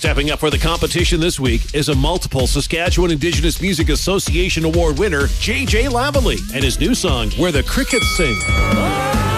Stepping up for the competition this week is a multiple Saskatchewan Indigenous Music Association Award winner, J.J. Lavallee, and his new song, Where the Crickets Sing.